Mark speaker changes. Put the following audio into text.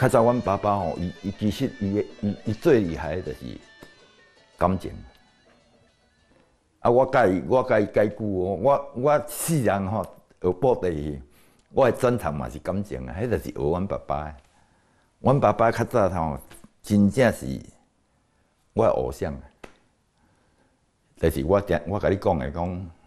Speaker 1: 较早阮爸爸吼，伊其实伊最厉害的就是感情。啊，我甲伊解句哦，我世人吼学报地，我的专长嘛是感情啊，迄就是学阮爸爸的。阮爸爸较早吼，真正是我的偶像。但是我甲你讲的讲。